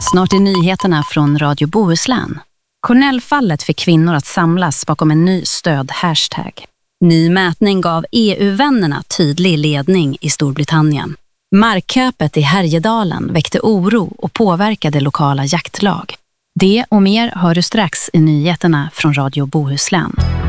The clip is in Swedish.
Snart är nyheterna från Radio Bohuslän. Cornell-fallet fick kvinnor att samlas bakom en ny stöd-hashtag. Ny mätning gav EU-vännerna tydlig ledning i Storbritannien. Markköpet i Härjedalen väckte oro och påverkade lokala jaktlag. Det och mer hör du strax i nyheterna från Radio Bohuslän.